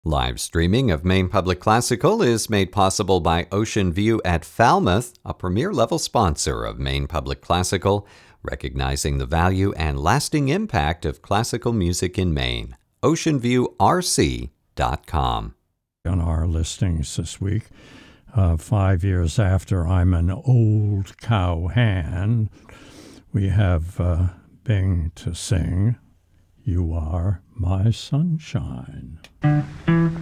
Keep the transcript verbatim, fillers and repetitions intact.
Live streaming of Maine Public Classical is made possible by Ocean View at Falmouth, a premier-level sponsor of Maine Public Classical, recognizing the value and lasting impact of classical music in Maine. ocean view r c dot com. On our listings this week, uh, five years after I'm an old cowhand, we have uh, Bing to sing, "You Are My Sunshine."